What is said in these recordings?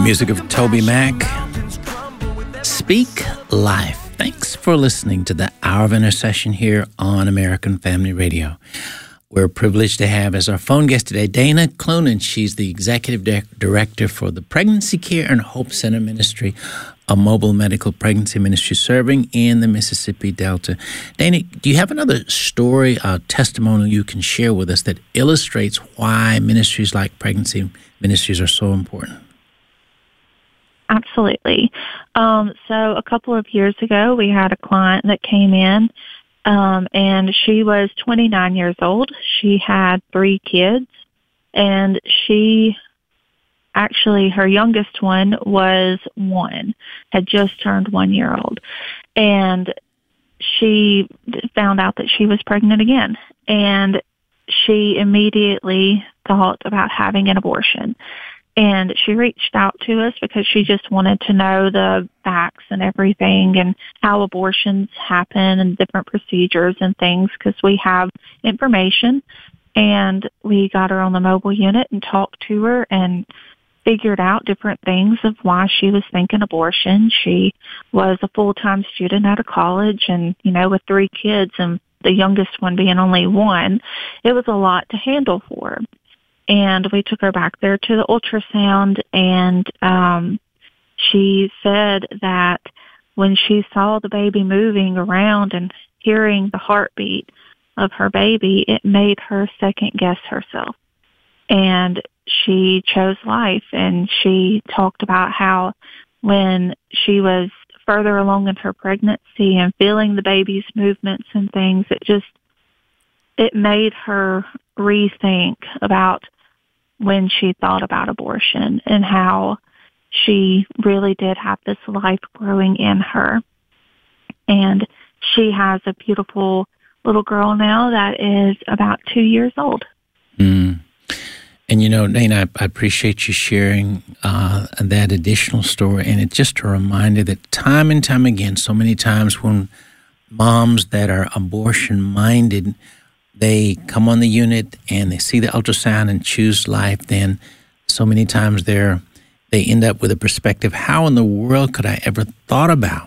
Music of Toby Mac. Speak Life. Thanks for listening to the Hour of Intercession here on American Family Radio. We're privileged to have as our phone guest today Dana Cloonan. She's the Executive Director for the Pregnancy Care and Hope Center Ministry, a mobile medical pregnancy ministry serving in the Mississippi Delta. Dana, do you have another story, a testimonial you can share with us that illustrates why ministries like pregnancy ministries are so important? Absolutely. So a couple of years ago, we had a client that came in, and she was 29 years old. She had 3 kids, and her youngest one was 1, had just turned 1 year old. And she found out that she was pregnant again. And she immediately thought about having an abortion. And she reached out to us because she just wanted to know the facts and everything and how abortions happen and different procedures and things because we have information. And we got her on the mobile unit and talked to her and figured out different things of why she was thinking abortion. She was a full-time student out of college and, with 3 kids and the youngest one being only 1, it was a lot to handle for her. And we took her back there to the ultrasound, and she said that when she saw the baby moving around and hearing the heartbeat of her baby, it made her second-guess herself. And she chose life, and she talked about how when she was further along in her pregnancy and feeling the baby's movements and things, it made her rethink about when she thought about abortion and how she really did have this life growing in her. And she has a beautiful little girl now that is about 2 years old. Mm. And, Dana, I appreciate you sharing that additional story. And it's just a reminder that time and time again, so many times when moms that are abortion-minded, they come on the unit and they see the ultrasound and choose life, then so many times they end up with a perspective, how in the world could I have ever thought about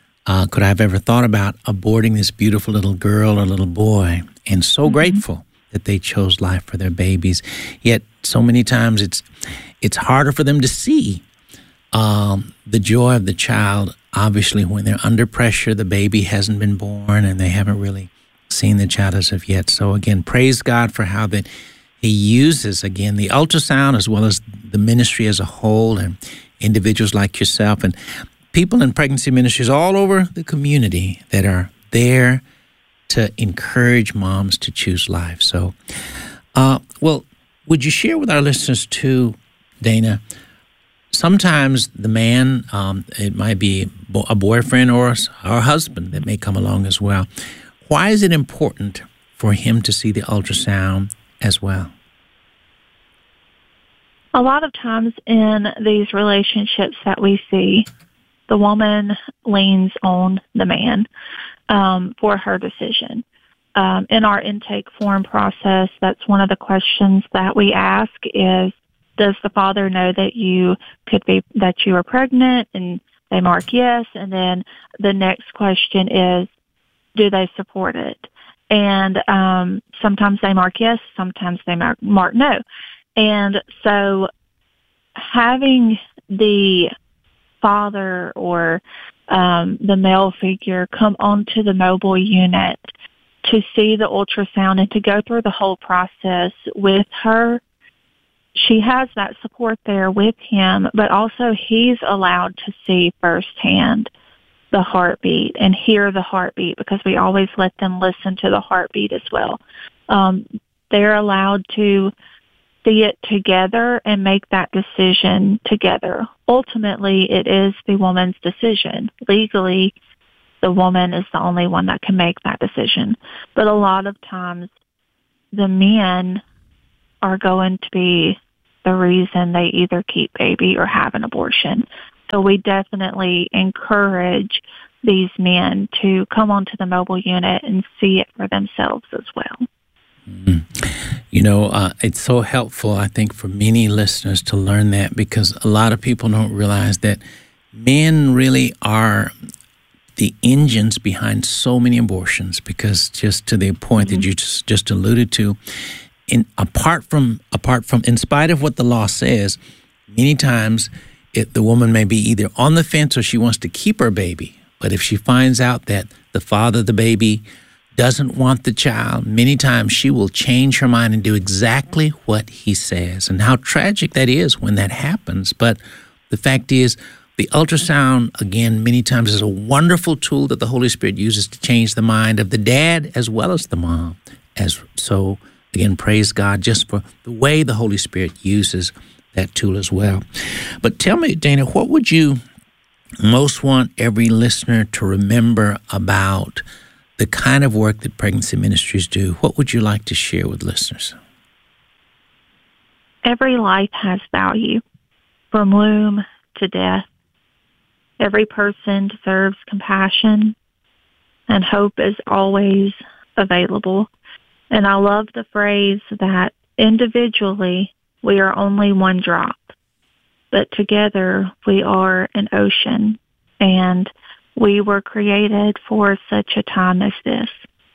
aborting this beautiful little girl or little boy? And so grateful that they chose life for their babies. Yet so many times it's harder for them to see the joy of the child, obviously, when they're under pressure, the baby hasn't been born and they haven't really seen the child as of yet. So again, praise God for how that He uses, again, the ultrasound as well as the ministry as a whole and individuals like yourself and people in pregnancy ministries all over the community that are there to encourage moms to choose life. So, would you share with our listeners too, Dana, sometimes the man, it might be a boyfriend or a husband that may come along as well. Why is it important for him to see the ultrasound as well? A lot of times in these relationships that we see, the woman leans on the man for her decision. In our intake form process, that's one of the questions that we ask is, does the father know that you are pregnant? And they mark yes. And then the next question is, do they support it? And sometimes they mark yes, sometimes they mark no. And so having the father or the male figure come onto the mobile unit to see the ultrasound and to go through the whole process with her, she has that support there with him, but also he's allowed to see firsthand the heartbeat and hear the heartbeat because we always let them listen to the heartbeat as well. They're allowed to see it together and make that decision together. Ultimately, it is the woman's decision. Legally, the woman is the only one that can make that decision. But a lot of times, the men are going to be the reason they either keep baby or have an abortion. So we definitely encourage these men to come onto the mobile unit and see it for themselves as well. Mm-hmm. It's so helpful, I think, for many listeners to learn that, because a lot of people don't realize that men really are the engines behind so many abortions, because just to the point that you just alluded to, apart from, in spite of what the law says, many times the woman may be either on the fence or she wants to keep her baby. But if she finds out that the father of the baby doesn't want the child, many times she will change her mind and do exactly what he says. And how tragic that is when that happens. But the fact is, the ultrasound, again, many times is a wonderful tool that the Holy Spirit uses to change the mind of the dad as well as the mom. So, again, praise God just for the way the Holy Spirit uses that tool as well. But tell me, Dana, what would you most want every listener to remember about the kind of work that pregnancy ministries do? What would you like to share with listeners? Every life has value, from womb to death. Every person deserves compassion, and hope is always available. And I love the phrase that individually we are only one drop, but together we are an ocean, and we were created for such a time as this.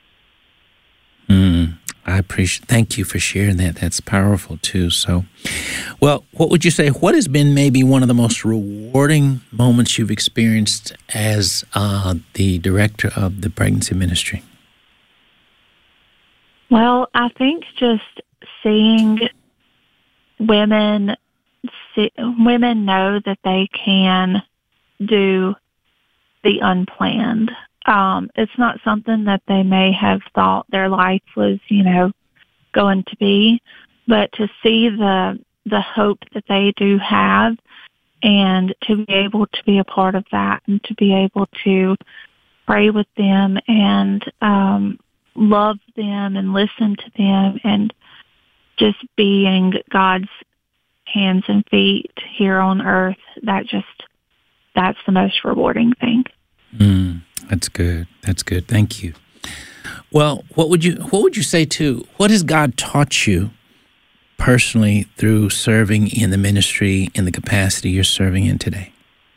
Thank you for sharing that. That's powerful too. So, well, what would you say, what has been maybe one of the most rewarding moments you've experienced as the director of the pregnancy ministry? Well, I think just seeing women know that they can do the unplanned. It's not something that they may have thought their life was, going to be, but to see the hope that they do have, and to be able to be a part of that, and to be able to pray with them and love them and listen to them, and just being God's hands and feet here on earth, that's the most rewarding thing. That's good. That's good. Thank you. Well, what would you say too? What has God taught you personally through serving in the ministry in the capacity you're serving in today?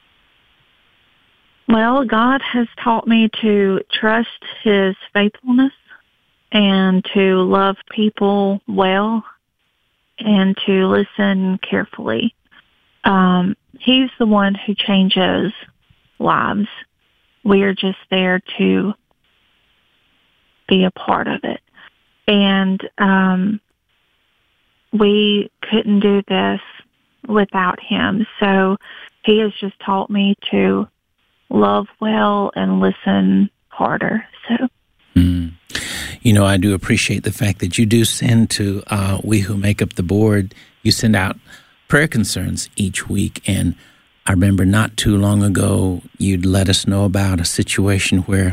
Well, God has taught me to trust His faithfulness and to love people well and to listen carefully. He's the one who changes lives. We are just there to be a part of it. And we couldn't do this without Him. So He has just taught me to love well and listen harder. So, I do appreciate the fact that you do send to we who make up the board, you send out prayer concerns each week. And I remember not too long ago, you'd let us know about a situation where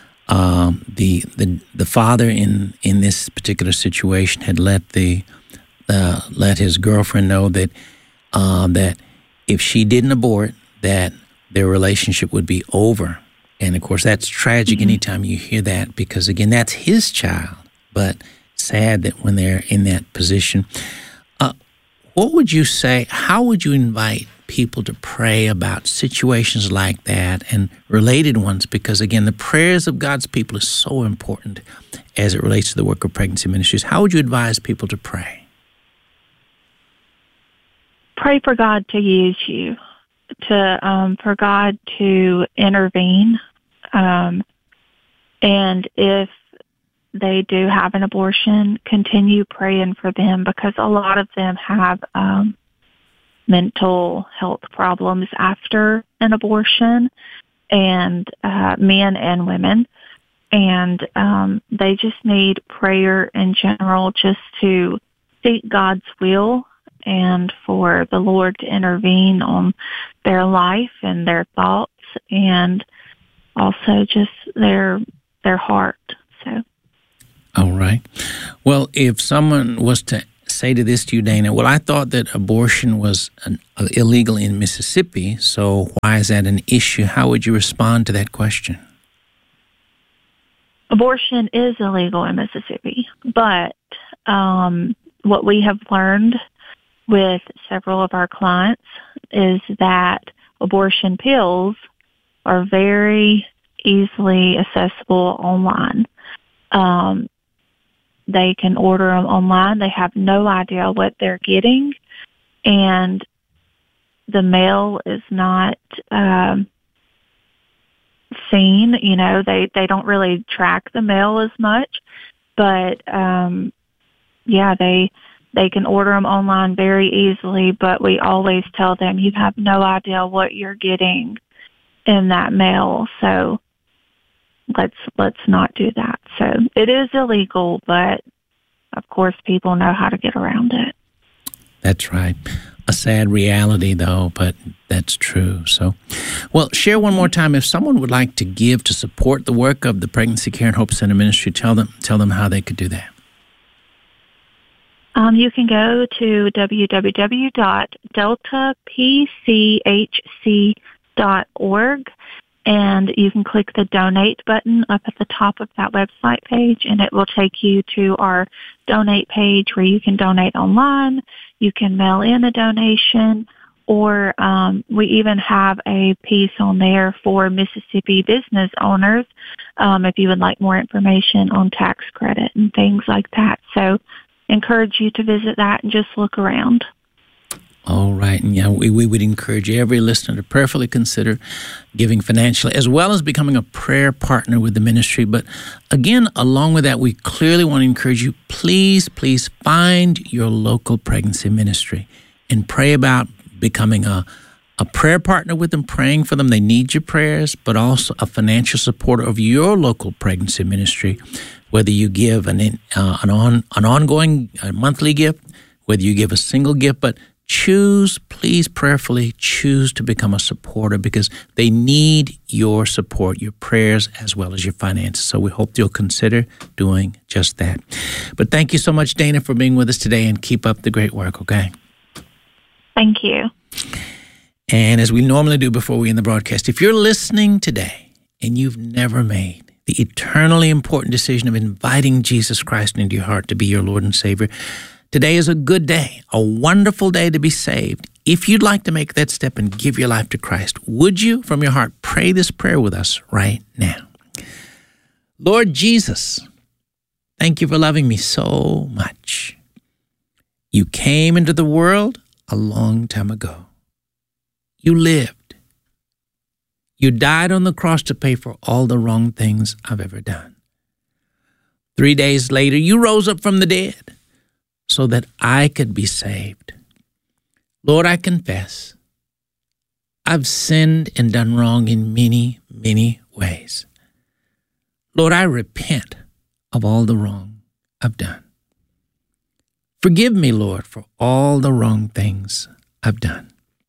the father in this particular situation had let his girlfriend know that that if she didn't abort, that their relationship would be over. And of course, that's tragic anytime you hear that, because again, that's his child. But sad that when they're in that position. What would you say? How would you invite people to pray about situations like that and related ones? Because again, the prayers of God's people is so important as it relates to the work of pregnancy ministries. How would you advise people to pray? Pray for God to use you, for God to intervene. And if they do have an abortion, continue praying for them, because a lot of them have mental health problems after an abortion, and men and women. And they just need prayer in general, just to seek God's will and for the Lord to intervene on their life and their thoughts, and also just their heart. So. All right. Well, if someone was to say to you, Dana, well, I thought that abortion was illegal in Mississippi, so why is that an issue? How would you respond to that question? Abortion is illegal in Mississippi, but what we have learned with several of our clients is that abortion pills are very easily accessible online. They can order them online. They have no idea what they're getting, and the mail is not seen. You know, they don't really track the mail as much, but they can order them online very easily. But we always tell them, you have no idea what you're getting in that mail, so let's not do that. So it is illegal, but of course people know how to get around it. That's right. A sad reality, though, but that's true. So, well, share one more time. If someone would like to give to support the work of the Pregnancy Care and Hope Center Ministry, tell them how they could do that. You can go to www.deltapchc.org, and you can click the donate button up at the top of that website page, and it will take you to our donate page where you can donate online. You can mail in a donation, or we even have a piece on there for Mississippi business owners if you would like more information on tax credit and things like that. So encourage you to visit that and just look around. All right. And yeah, we would encourage every listener to prayerfully consider giving financially, as well as becoming a prayer partner with the ministry. But again, along with that, we clearly want to encourage you, please find your local pregnancy ministry and pray about becoming a prayer partner with them, praying for them. They need your prayers, but also a financial supporter of your local pregnancy ministry, whether you give an ongoing monthly gift, whether you give a single gift, but please prayerfully choose to become a supporter, because they need your support, your prayers, as well as your finances. So we hope you'll consider doing just that. But thank you so much, Dana, for being with us today, and keep up the great work, okay? Thank you. And as we normally do before we end the broadcast, if you're listening today and you've never made the eternally important decision of inviting Jesus Christ into your heart to be your Lord and Savior, today is a good day, a wonderful day to be saved. If you'd like to make that step and give your life to Christ, would you, from your heart, pray this prayer with us right now? Lord Jesus, thank you for loving me so much. You came into the world a long time ago. You lived. You died on the cross to pay for all the wrong things I've ever done. 3 days later, you rose up from the dead so that I could be saved. Lord, I confess I've sinned and done wrong in many, many ways. Lord, I repent of all the wrong I've done. Forgive me, Lord, for all the wrong things I've done.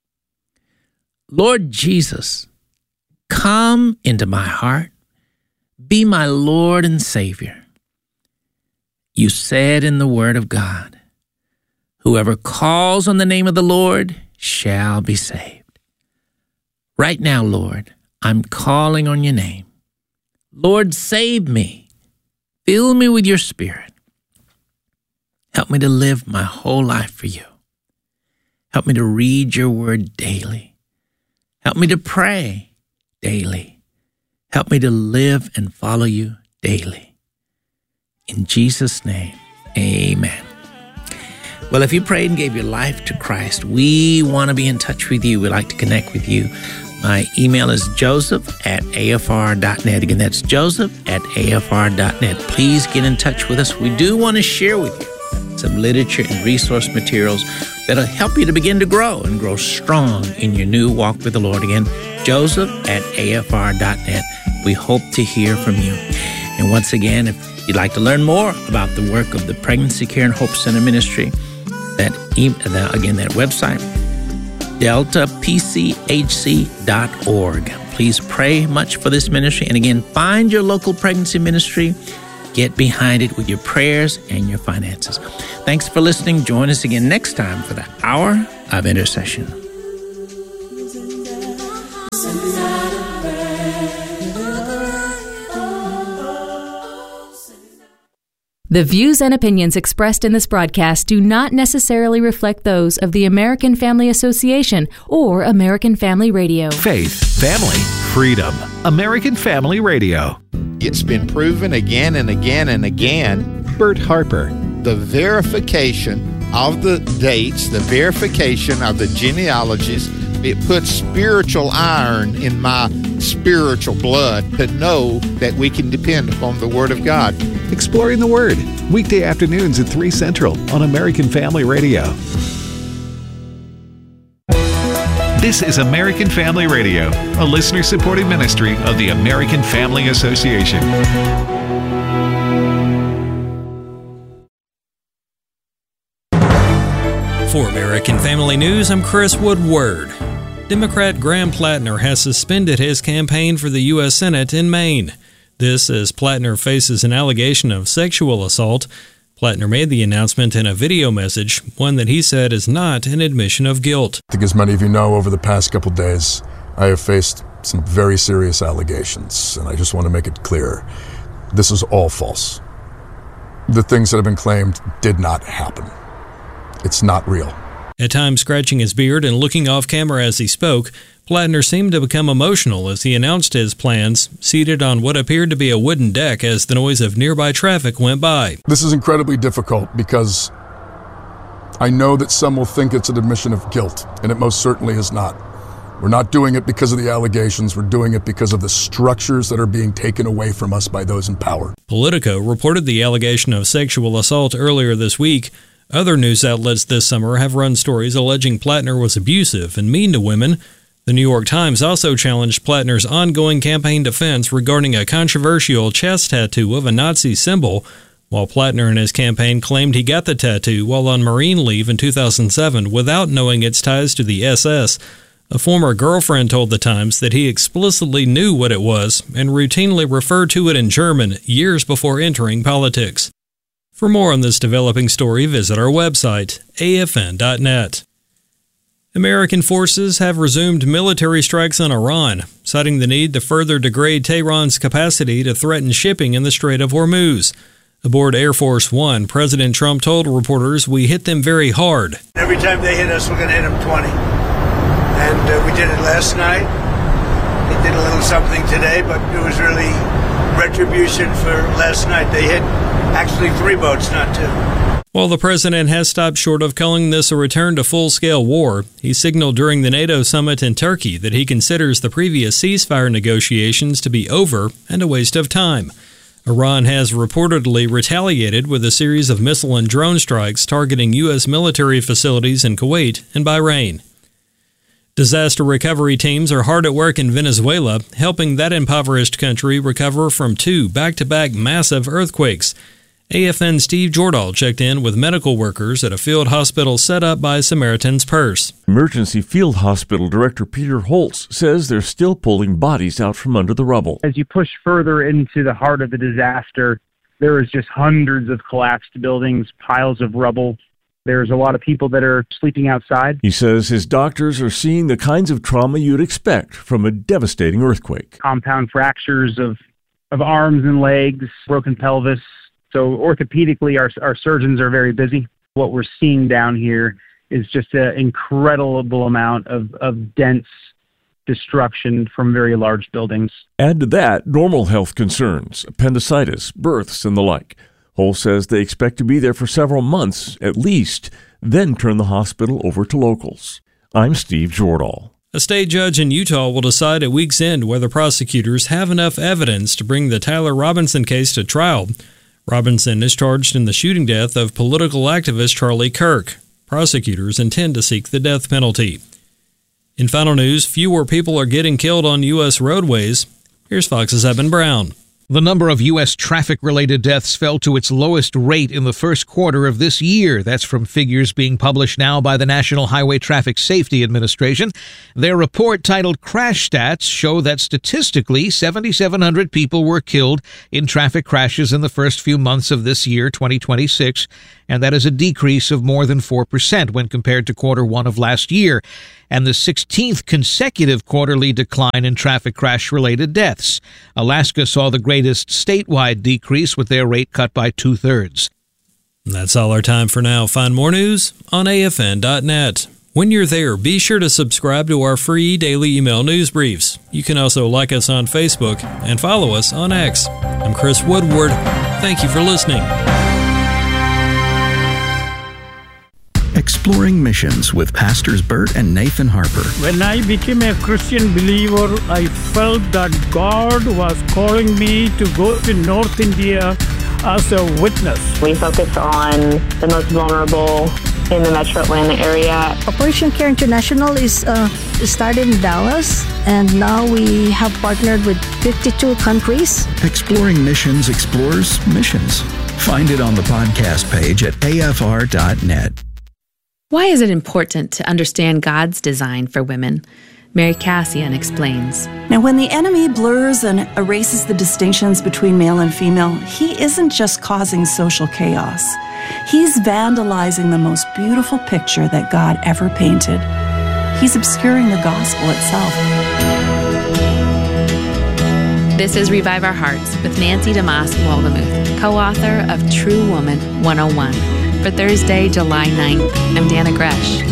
Lord Jesus, come into my heart. Be my Lord and Savior. You said in the Word of God, whoever calls on the name of the Lord shall be saved. Right now, Lord, I'm calling on your name. Lord, save me. Fill me with your Spirit. Help me to live my whole life for you. Help me to read your word daily. Help me to pray daily. Help me to live and follow you daily. In Jesus' name, amen. Well, if you prayed and gave your life to Christ, we want to be in touch with you. We'd like to connect with you. My email is joseph@afr.net. Again, that's joseph@afr.net. Please get in touch with us. We do want to share with you some literature and resource materials that'll help you to begin to grow and grow strong in your new walk with the Lord. Again, joseph@afr.net. We hope to hear from you. And once again, if you'd like to learn more about the work of the Pregnancy Care and Hope Center Ministry, that website, deltapchc.org. Please pray much for this ministry. And again, find your local pregnancy ministry. Get behind it with your prayers and your finances. Thanks for listening. Join us again next time for the Hour of Intercession. The views and opinions expressed in this broadcast do not necessarily reflect those of the American Family Association or American Family Radio. Faith, family, freedom. American Family Radio. It's been proven again and again and again. Bert Harper. The verification of the dates, the verification of the genealogies, it puts spiritual iron in my spiritual blood to know that we can depend upon the Word of God. Exploring the Word, weekday afternoons at 3 Central on American Family Radio. This is American Family Radio, a listener-supported ministry of the American Family Association. For American Family News, I'm Chris Woodward. Democrat Graham Plattner has suspended his campaign for the U.S. Senate in Maine. This as Plattner faces an allegation of sexual assault. Plattner made the announcement in a video message, one that he said is not an admission of guilt. I think as many of you know, over the past couple days, I have faced some very serious allegations, and I just want to make it clear. This is all false. The things that have been claimed did not happen. It's not real. At times scratching his beard and looking off camera as he spoke, Plattner seemed to become emotional as he announced his plans, seated on what appeared to be a wooden deck as the noise of nearby traffic went by. This is incredibly difficult because I know that some will think it's an admission of guilt, and it most certainly is not. We're not doing it because of the allegations. We're doing it because of the structures that are being taken away from us by those in power. Politico reported the allegation of sexual assault earlier this week. Other news outlets this summer have run stories alleging Plattner was abusive and mean to women. The New York Times also challenged Plattner's ongoing campaign defense regarding a controversial chest tattoo of a Nazi symbol, while Plattner and his campaign claimed he got the tattoo while on Marine leave in 2007 without knowing its ties to the SS. A former girlfriend told the Times that he explicitly knew what it was and routinely referred to it in German years before entering politics. For more on this developing story, visit our website, afn.net. American forces have resumed military strikes on Iran, citing the need to further degrade Tehran's capacity to threaten shipping in the Strait of Hormuz. Aboard Air Force One, President Trump told reporters, "We hit them very hard. Every time they hit us, we're going to hit them 20. And we did it last night. We did a little something today, but it was really retribution for last night. They hit actually 3 boats, not 2. While the president has stopped short of calling this a return to full-scale war, he signaled during the NATO summit in Turkey that he considers the previous ceasefire negotiations to be over and a waste of time. Iran has reportedly retaliated with a series of missile and drone strikes targeting U.S. military facilities in Kuwait and Bahrain. Disaster recovery teams are hard at work in Venezuela, helping that impoverished country recover from 2 back-to-back massive earthquakes. AFN's Steve Jordahl checked in with medical workers at a field hospital set up by Samaritan's Purse. Emergency Field Hospital Director Peter Holtz says they're still pulling bodies out from under the rubble. As you push further into the heart of the disaster, there is just hundreds of collapsed buildings, piles of rubble. There's a lot of people that are sleeping outside. He says his doctors are seeing the kinds of trauma you'd expect from a devastating earthquake. Compound fractures of arms and legs, broken pelvis. So orthopedically, our surgeons are very busy. What we're seeing down here is just an incredible amount of dense destruction from very large buildings. Add to that normal health concerns, appendicitis, births, and the like. Hull says they expect to be there for several months at least, then turn the hospital over to locals. I'm Steve Jordahl. A state judge in Utah will decide at week's end whether prosecutors have enough evidence to bring the Tyler Robinson case to trial. Robinson is charged in the shooting death of political activist Charlie Kirk. Prosecutors intend to seek the death penalty. In final news, fewer people are getting killed on U.S. roadways. Here's Fox's Eben Brown. The number of U.S. traffic-related deaths fell to its lowest rate in the first quarter of this year. That's from figures being published now by the National Highway Traffic Safety Administration. Their report titled Crash Stats show that statistically 7,700 people were killed in traffic crashes in the first few months of this year, 2026, and that is a decrease of more than 4% when compared to quarter one of last year, and the 16th consecutive quarterly decline in traffic crash-related deaths. Alaska saw the greatest latest statewide decrease with their rate cut by 2/3. That's all our time for now. Find more news on afn.net. When you're there, be sure to subscribe to our free daily email news briefs. You can also like us on Facebook and follow us on X. I'm Chris Woodward. Thank you for listening. Exploring Missions with Pastors Bert and Nathan Harper. When I became a Christian believer, I felt that God was calling me to go to North India as a witness. We focus on the most vulnerable in the Metro Atlanta area. Operation Care International is started in Dallas, and now we have partnered with 52 countries. Exploring Missions explores missions. Find it on the podcast page at afr.net. Why is it important to understand God's design for women? Mary Cassian explains. Now, when the enemy blurs and erases the distinctions between male and female, he isn't just causing social chaos. He's vandalizing the most beautiful picture that God ever painted. He's obscuring the gospel itself. This is Revive Our Hearts with Nancy DeMoss Wolgemuth, co-author of True Woman 101. For Thursday, July 9th, I'm Dana Gresh.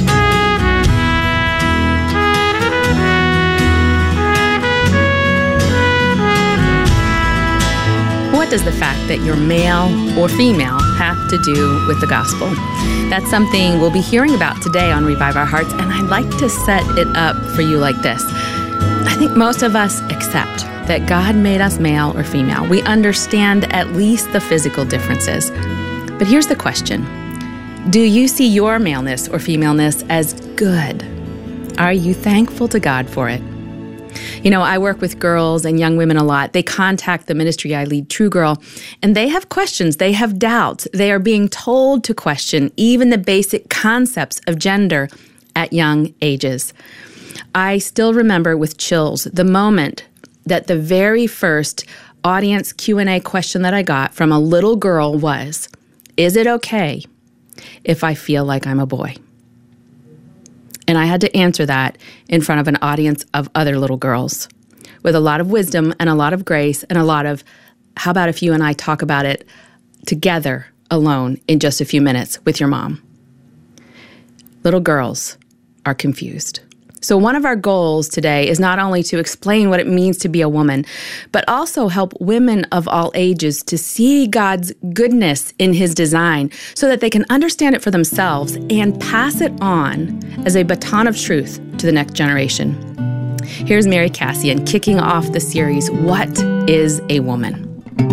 What does the fact that you're male or female have to do with the gospel? That's something we'll be hearing about today on Revive Our Hearts, and I'd like to set it up for you like this. I think most of us accept that God made us male or female. We understand at least the physical differences. But here's the question. Do you see your maleness or femaleness as good? Are you thankful to God for it? You know, I work with girls and young women a lot. They contact the ministry I lead, True Girl, and they have questions. They have doubts. They are being told to question even the basic concepts of gender at young ages. I still remember with chills the moment that the very first audience Q&A question that I got from a little girl was, is it okay if I feel like I'm a boy? And I had to answer that in front of an audience of other little girls with a lot of wisdom and a lot of grace and a lot of, how about if you and I talk about it together alone in just a few minutes with your mom? Little girls are confused. So one of our goals today is not only to explain what it means to be a woman, but also help women of all ages to see God's goodness in His design so that they can understand it for themselves and pass it on as a baton of truth to the next generation. Here's Mary Cassian kicking off the series, What is a Woman?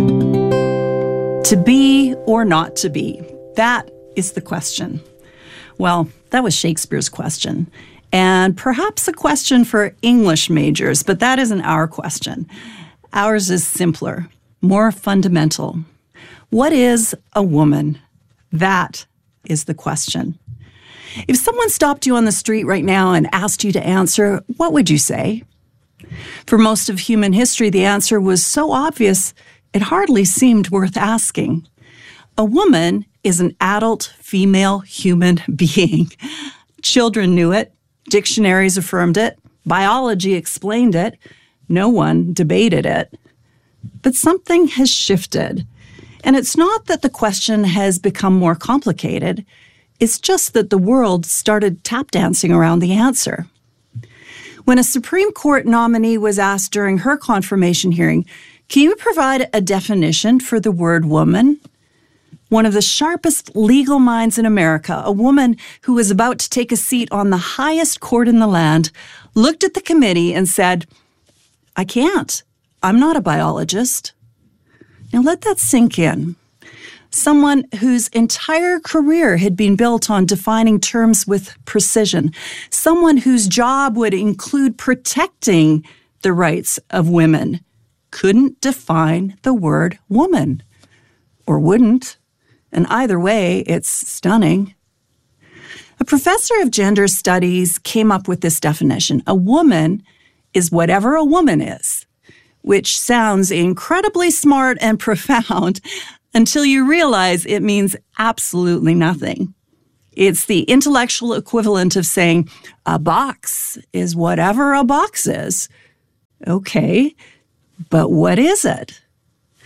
To be or not to be, that is the question. Well, that was Shakespeare's question. And perhaps a question for English majors, but that isn't our question. Ours is simpler, more fundamental. What is a woman? That is the question. If someone stopped you on the street right now and asked you to answer, what would you say? For most of human history, the answer was so obvious, it hardly seemed worth asking. A woman is an adult female human being. Children knew it. Dictionaries affirmed it. Biology explained it. No one debated it. But something has shifted. And it's not that the question has become more complicated. It's just that the world started tap dancing around the answer. When a Supreme Court nominee was asked during her confirmation hearing, can you provide a definition for the word woman? One of the sharpest legal minds in America, a woman who was about to take a seat on the highest court in the land, looked at the committee and said, I can't. I'm not a biologist. Now let that sink in. Someone whose entire career had been built on defining terms with precision. Someone whose job would include protecting the rights of women couldn't define the word woman. Or wouldn't. And either way, it's stunning. A professor of gender studies came up with this definition. A woman is whatever a woman is, which sounds incredibly smart and profound until you realize it means absolutely nothing. It's the intellectual equivalent of saying a box is whatever a box is. Okay, but what is it?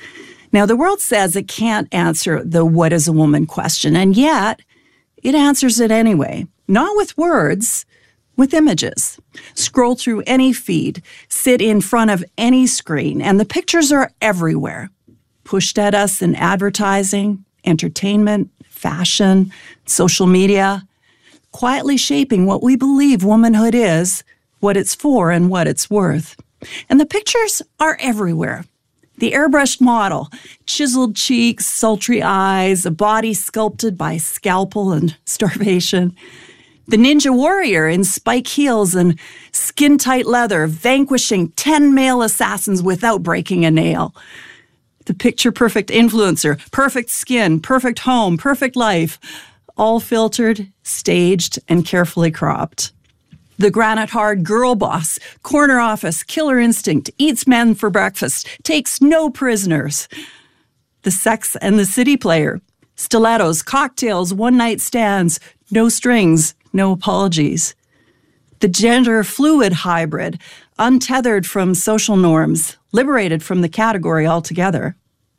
Now, the world says it can't answer the what is a woman question, and yet it answers it anyway. Not with words, with images. Scroll through any feed, sit in front of any screen, and the pictures are everywhere. Pushed at us in advertising, entertainment, fashion, social media, quietly shaping what we believe womanhood is, what it's for, and what it's worth. And the pictures are everywhere. The airbrushed model, chiseled cheeks, sultry eyes, a body sculpted by scalpel and starvation. The ninja warrior in spike heels and skin-tight leather, vanquishing 10 male assassins without breaking a nail. The picture-perfect influencer, perfect skin, perfect home, perfect life, all filtered, staged, and carefully cropped. The granite-hard girl boss, corner office, killer instinct, eats men for breakfast, takes no prisoners. The Sex and the City player, stilettos, cocktails, one-night stands, no strings, no apologies. The gender-fluid hybrid, untethered from social norms, liberated from the category altogether.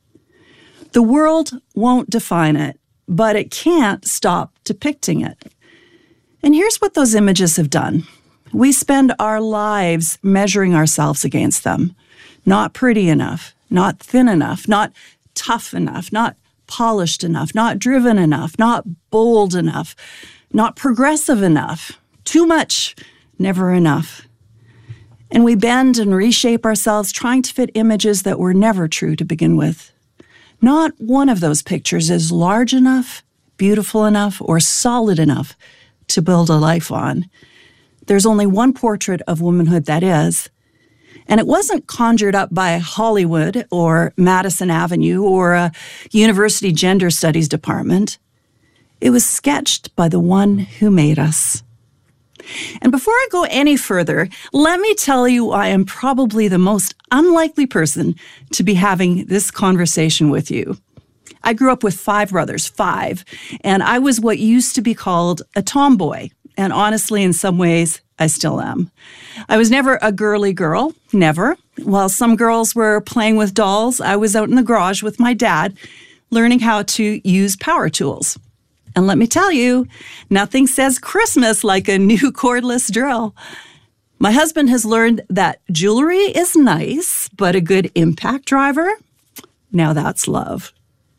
The world won't define it, but it can't stop depicting it. And here's what those images have done. We spend our lives measuring ourselves against them. Not pretty enough, not thin enough, not tough enough, not polished enough, not driven enough, not bold enough, not progressive enough. Too much, never enough. And we bend and reshape ourselves trying to fit images that were never true to begin with. Not one of those pictures is large enough, beautiful enough, or solid enough to build a life on. There's only one portrait of womanhood that is, and it wasn't conjured up by Hollywood or Madison Avenue or a university gender studies department. It was sketched by the one who made us. And before I go any further, let me tell you I am probably the most unlikely person to be having this conversation with you. I grew up with 5 brothers, 5, and I was what used to be called a tomboy. And honestly, in some ways, I still am. I was never a girly girl, never. While some girls were playing with dolls, I was out in the garage with my dad, learning how to use power tools. And let me tell you, nothing says Christmas like a new cordless drill. My husband has learned that jewelry is nice, but a good impact driver, now that's love.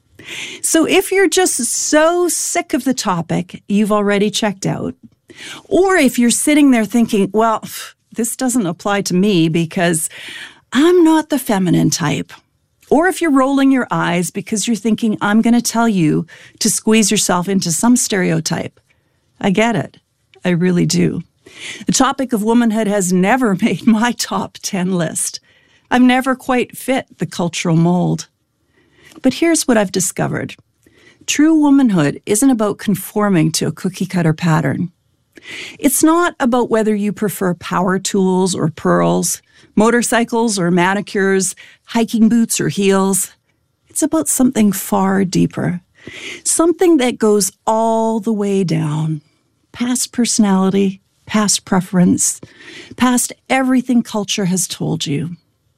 So if you're just so sick of the topic, you've already checked out. Or if you're sitting there thinking, well, this doesn't apply to me because I'm not the feminine type. Or if you're rolling your eyes because you're thinking, I'm going to tell you to squeeze yourself into some stereotype. I get it. I really do. The topic of womanhood has never made my top 10 list. I've never quite fit the cultural mold. But here's what I've discovered. True womanhood isn't about conforming to a cookie-cutter pattern. It's not about whether you prefer power tools or pearls, motorcycles or manicures, hiking boots or heels. It's about something far deeper, something that goes all the way down, past personality, past preference, past everything culture has told you.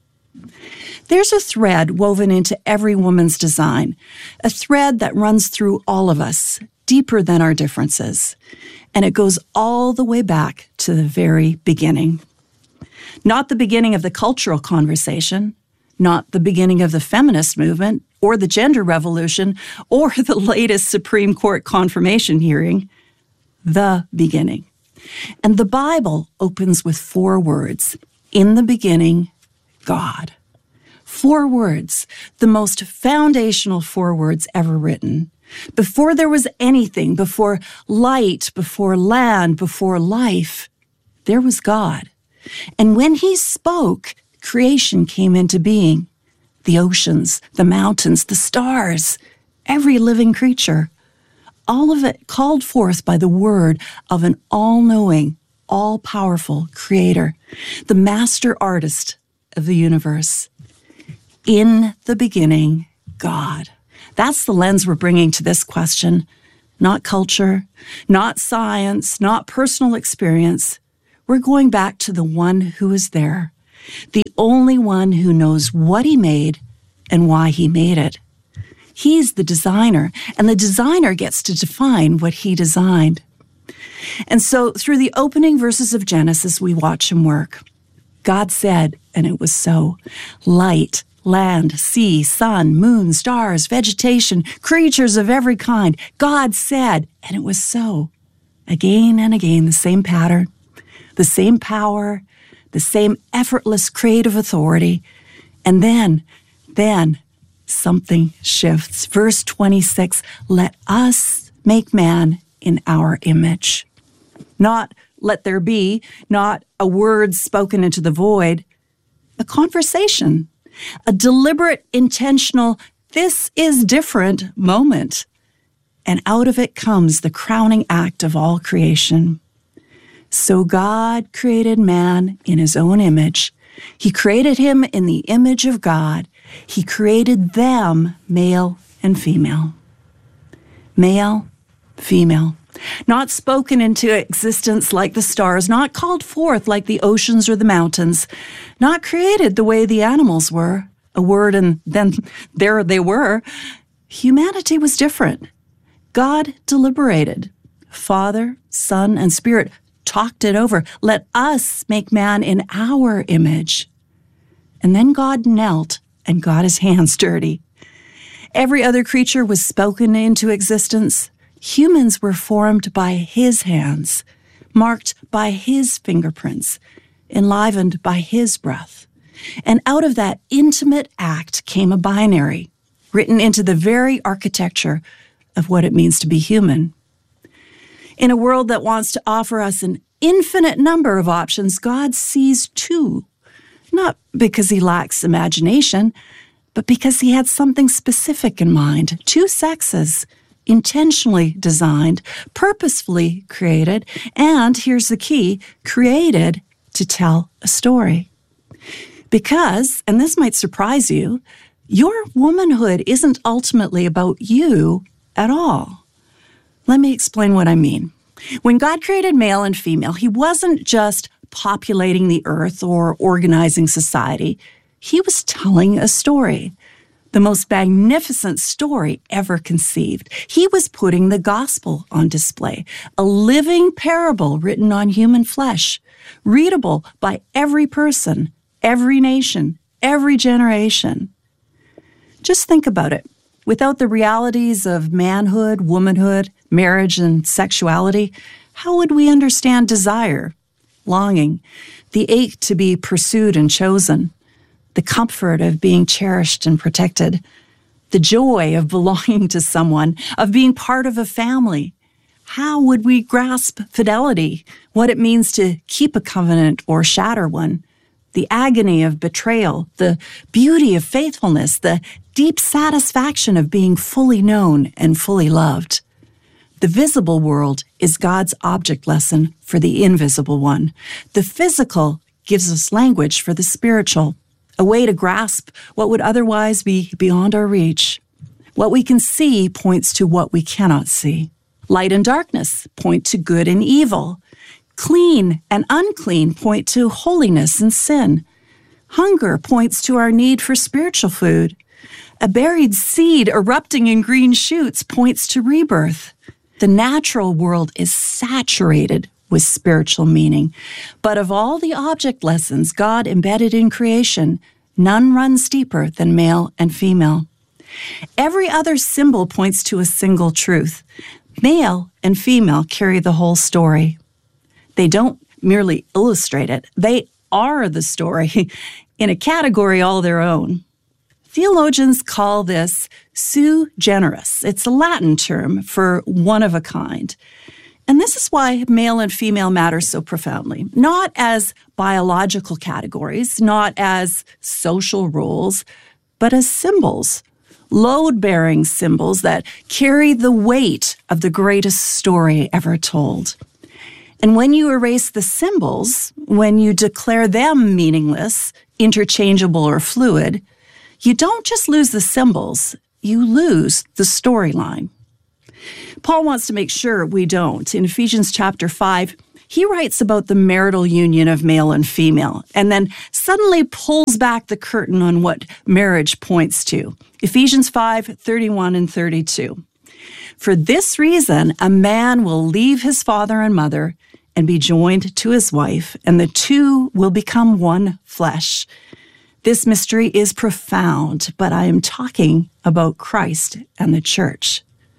There's a thread woven into every woman's design, a thread that runs through all of us, deeper than our differences. And it goes all the way back to the very beginning. Not the beginning of the cultural conversation, not the beginning of the feminist movement or the gender revolution or the latest Supreme Court confirmation hearing. The beginning. And the Bible opens with 4 words. In the beginning, God. 4 words, the most foundational 4 words ever written. Before there was anything, before light, before land, before life, there was God. And when he spoke, creation came into being. The oceans, the mountains, the stars, every living creature. All of it called forth by the word of an all-knowing, all-powerful creator, the master artist of the universe. In the beginning, God. That's the lens we're bringing to this question. Not culture, not science, not personal experience. We're going back to the one who is there, the only one who knows what he made and why he made it. He's the designer, and the designer gets to define what he designed. And so through the opening verses of Genesis, we watch him work. God said, and it was so. Light, land, sea, sun, moon, stars, vegetation, creatures of every kind. God said, and it was so. Again and again, the same pattern, the same power, the same effortless creative authority. And then something shifts. Verse 26, let us make man in our image. Not let there be, not a word spoken into the void, a conversation, a deliberate, intentional, this is different moment. And out of it comes the crowning act of all creation. So God created man in his own image. He created him in the image of God. He created them, male and female. Male, female. Not spoken into existence like the stars, not called forth like the oceans or the mountains, not created the way the animals were, a word and then there they were. Humanity was different. God deliberated. Father, Son, and Spirit talked it over. Let us make man in our image. And then God knelt and got his hands dirty. Every other creature was spoken into existence. Humans were formed by his hands, marked by his fingerprints, enlivened by his breath. And out of that intimate act came a binary, written into the very architecture of what it means to be human. In a world that wants to offer us an infinite number of options, God sees two, not because he lacks imagination, but because he had something specific in mind. Two sexes, intentionally designed, purposefully created, and here's the key, created to tell a story. Because, and this might surprise you, your womanhood isn't ultimately about you at all. Let me explain what I mean. When God created male and female, he wasn't just populating the earth or organizing society. He was telling a story, the most magnificent story ever conceived. He was putting the gospel on display, a living parable written on human flesh, readable by every person, every nation, every generation. Just think about it. Without the realities of manhood, womanhood, marriage, and sexuality, how would we understand desire, longing, the ache to be pursued and chosen, the comfort of being cherished and protected, the joy of belonging to someone, of being part of a family? How would we grasp fidelity, what it means to keep a covenant or shatter one, the agony of betrayal, the beauty of faithfulness, the deep satisfaction of being fully known and fully loved? The visible world is God's object lesson for the invisible one. The physical gives us language for the spiritual, a way to grasp what would otherwise be beyond our reach. What we can see points to what we cannot see. Light and darkness point to good and evil. Clean and unclean point to holiness and sin. Hunger points to our need for spiritual food. A buried seed erupting in green shoots points to rebirth. The natural world is saturated with spiritual meaning. But of all the object lessons God embedded in creation, none runs deeper than male and female. Every other symbol points to a single truth. Male and female carry the whole story. They don't merely illustrate it. They are the story in a category all their own. Theologians call this sui generis. It's a Latin term for one of a kind. And this is why male and female matter so profoundly, not as biological categories, not as social roles, but as symbols, load-bearing symbols that carry the weight of the greatest story ever told. And when you erase the symbols, when you declare them meaningless, interchangeable, or fluid, you don't just lose the symbols, you lose the storyline. Paul wants to make sure we don't. In Ephesians chapter 5, He writes about the marital union of male and female, and then suddenly pulls back the curtain on what marriage points to. Ephesians 5:31 and 32. For this reason, a man will leave his father and mother and be joined to his wife, and the two will become one flesh. This mystery is profound, but I am talking about Christ and the church.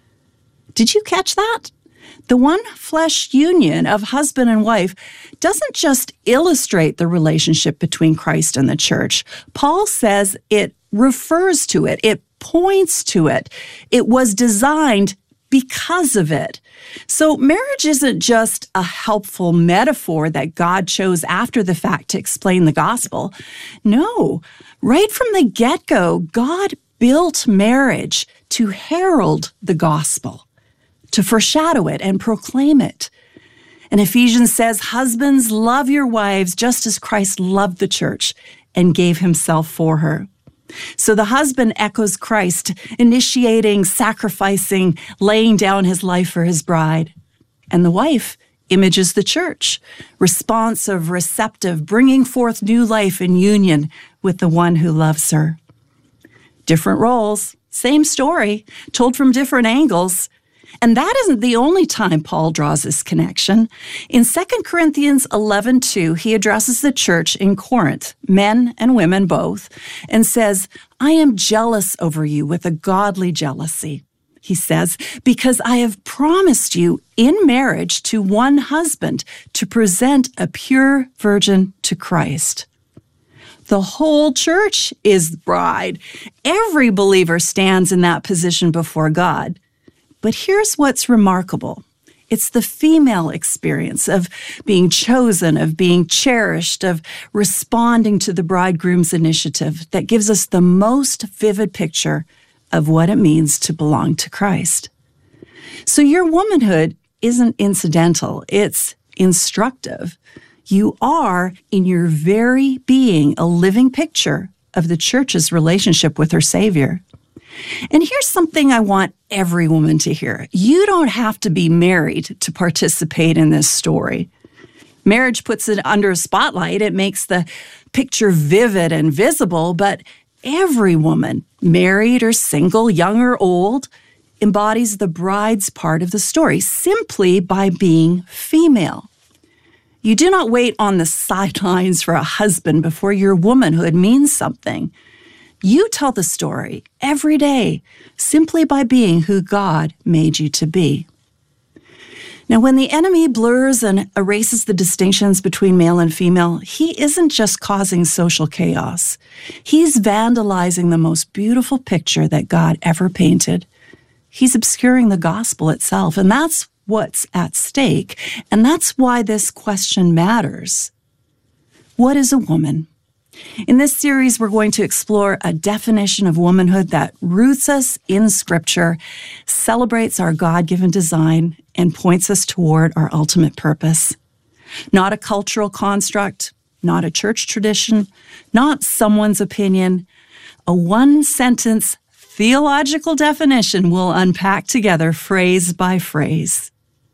Did you catch that? The one flesh union of husband and wife doesn't just illustrate the relationship between Christ and the church. Paul says it refers to it. It points to it. It was designed because of it. So marriage isn't just a helpful metaphor that God chose after the fact to explain the gospel. No, right from the get-go, God built marriage to herald the gospel, to foreshadow it and proclaim it. And Ephesians says, husbands, love your wives just as Christ loved the church and gave himself for her. So the husband echoes Christ, initiating, sacrificing, laying down his life for his bride. And the wife images the church, responsive, receptive, bringing forth new life in union with the one who loves her. Different roles, same story, told from different angles. And that isn't the only time Paul draws this connection. In 2 Corinthians 11:2, he addresses the church in Corinth, men and women both, and says, I am jealous over you with a godly jealousy. He says, because I have promised you in marriage to one husband to present a pure virgin to Christ. The whole church is the bride. Every believer stands in that position before God. But here's what's remarkable. It's the female experience of being chosen, of being cherished, of responding to the bridegroom's initiative that gives us the most vivid picture of what it means to belong to Christ. So your womanhood isn't incidental, it's instructive. You are, in your very being, a living picture of the church's relationship with her Savior. And here's something I want every woman to hear. You don't have to be married to participate in this story. Marriage puts it under a spotlight. It makes the picture vivid and visible, but every woman, married or single, young or old, embodies the bride's part of the story simply by being female. You do not wait on the sidelines for a husband before your womanhood means something. You tell the story every day simply by being who God made you to be. Now, when the enemy blurs and erases the distinctions between male and female, he isn't just causing social chaos. He's vandalizing the most beautiful picture that God ever painted. He's obscuring the gospel itself, and that's what's at stake, and that's why this question matters. What is a woman? In this series, we're going to explore a definition of womanhood that roots us in Scripture, celebrates our God-given design, and points us toward our ultimate purpose. Not a cultural construct, not a church tradition, not someone's opinion. A one-sentence theological definition we'll unpack together phrase by phrase.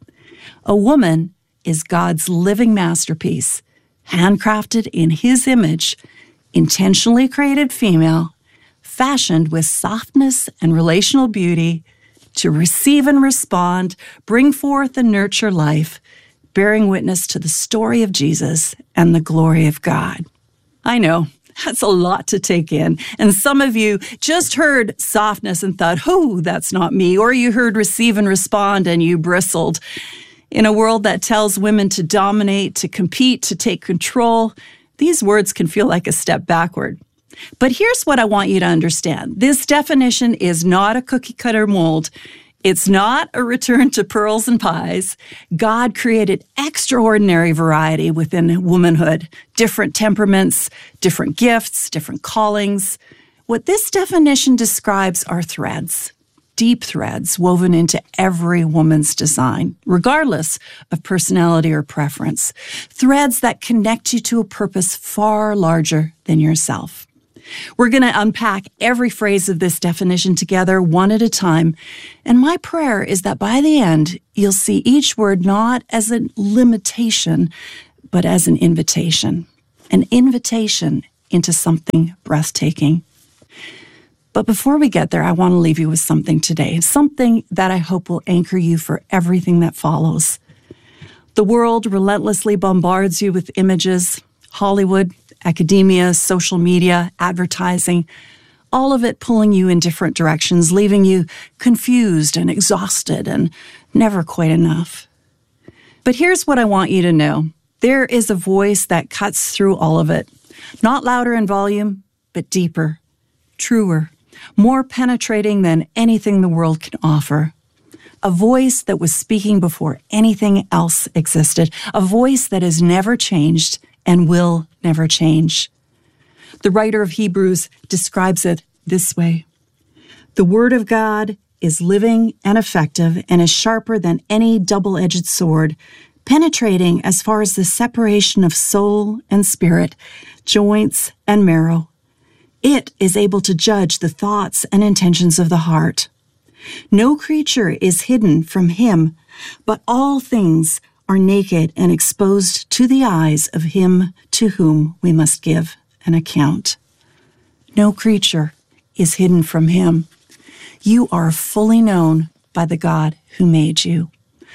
A woman is God's living masterpiece, handcrafted in His image, intentionally created female, fashioned with softness and relational beauty to receive and respond, bring forth and nurture life, bearing witness to the story of Jesus and the glory of God. I know, that's a lot to take in. And some of you just heard softness and thought, oh, that's not me. Or you heard receive and respond and you bristled. In a world that tells women to dominate, to compete, to take control, these words can feel like a step backward. But here's what I want you to understand. This definition is not a cookie-cutter mold. It's not a return to pearls and pies. God created extraordinary variety within womanhood, different temperaments, different gifts, different callings. What this definition describes are threads. Deep threads woven into every woman's design, regardless of personality or preference. Threads that connect you to a purpose far larger than yourself. We're going to unpack every phrase of this definition together one at a time. And my prayer is that by the end, you'll see each word not as a limitation, but as an invitation into something breathtaking. But before we get there, I want to leave you with something today, something that I hope will anchor you for everything that follows. The world relentlessly bombards you with images, Hollywood, academia, social media, advertising, all of it pulling you in different directions, leaving you confused and exhausted and never quite enough. But here's what I want you to know. There is a voice that cuts through all of it, not louder in volume, but deeper, truer, more penetrating than anything the world can offer. A voice that was speaking before anything else existed, a voice that has never changed and will never change. The writer of Hebrews describes it this way. The word of God is living and effective and is sharper than any double-edged sword, penetrating as far as the separation of soul and spirit, joints and marrow. It is able to judge the thoughts and intentions of the heart. No creature is hidden from him, but all things are naked and exposed to the eyes of him to whom we must give an account. No creature is hidden from him. You are fully known by the God who made you.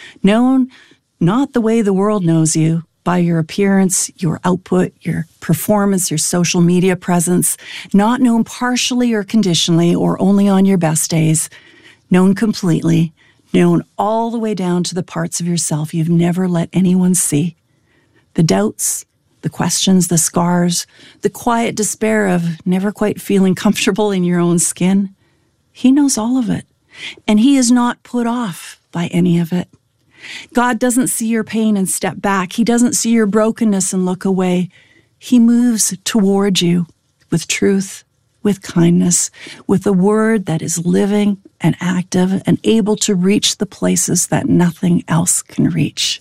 Known not the way the world knows you, by your appearance, your output, your performance, your social media presence, not known partially or conditionally or only on your best days, known completely, known all the way down to the parts of yourself you've never let anyone see. The doubts, the questions, the scars, the quiet despair of never quite feeling comfortable in your own skin. He knows all of it, and he is not put off by any of it. God doesn't see your pain and step back. He doesn't see your brokenness and look away. He moves toward you with truth, with kindness, with a word that is living and active and able to reach the places that nothing else can reach.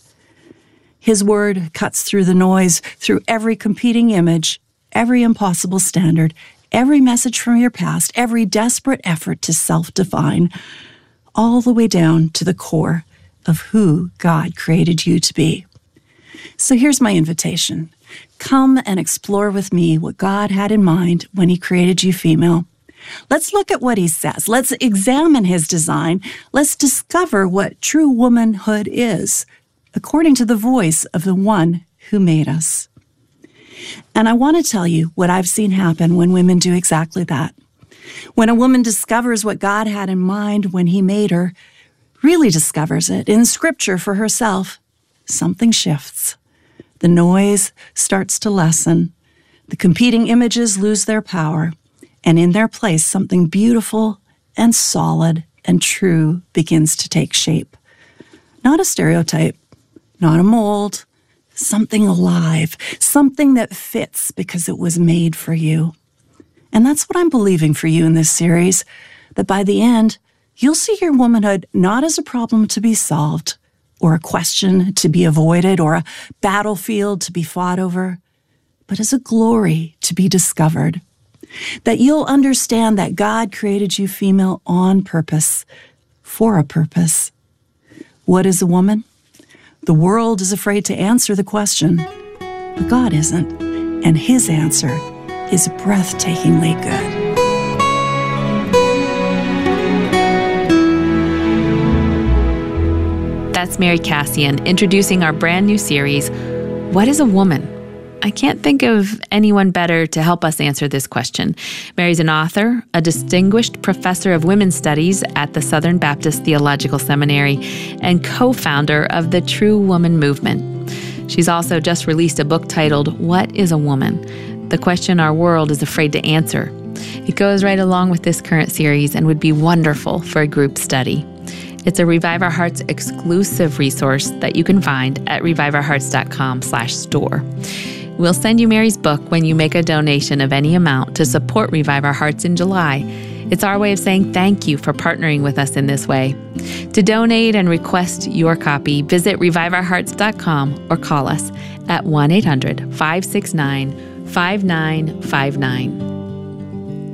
His word cuts through the noise, through every competing image, every impossible standard, every message from your past, every desperate effort to self-define, all the way down to the core of who God created you to be. So here's my invitation. Come and explore with me what God had in mind when he created you female. Let's look at what he says. Let's examine his design. Let's discover what true womanhood is, according to the voice of the one who made us. And I want to tell you what I've seen happen when women do exactly that. When a woman discovers what God had in mind when he made her, really discovers it in Scripture for herself, something shifts. The noise starts to lessen. The competing images lose their power. And in their place, something beautiful and solid and true begins to take shape. Not a stereotype, not a mold, something alive, something that fits because it was made for you. And that's what I'm believing for you in this series, that by the end, you'll see your womanhood not as a problem to be solved, or a question to be avoided, or a battlefield to be fought over, but as a glory to be discovered. That you'll understand that God created you female on purpose, for a purpose. What is a woman? The world is afraid to answer the question, but God isn't, and his answer is breathtakingly good. That's Mary Kassian introducing our brand new series, What is a Woman? I can't think of anyone better to help us answer this question. Mary's an author, a distinguished professor of women's studies at the Southern Baptist Theological Seminary, and co-founder of the True Woman Movement. She's also just released a book titled, What is a Woman? The question our world is afraid to answer. It goes right along with this current series and would be wonderful for a group study. It's a Revive Our Hearts exclusive resource that you can find at reviveourhearts.com/store. We'll send you Mary's book when you make a donation of any amount to support Revive Our Hearts in July. It's our way of saying thank you for partnering with us in this way. To donate and request your copy, visit reviveourhearts.com or call us at 1-800-569-5959.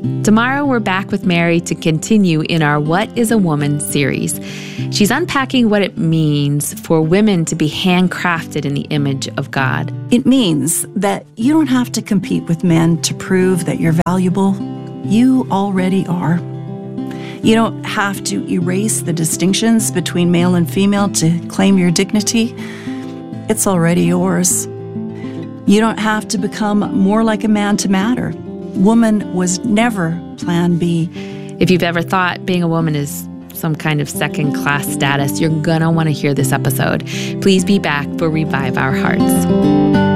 Tomorrow, we're back with Mary to continue in our What is a Woman series. She's unpacking what it means for women to be handcrafted in the image of God. It means that you don't have to compete with men to prove that you're valuable. You already are. You don't have to erase the distinctions between male and female to claim your dignity. It's already yours. You don't have to become more like a man to matter. Woman was never plan B. If you've ever thought being a woman is some kind of second-class status, you're gonna want to hear this episode. Please be back for Revive Our Hearts.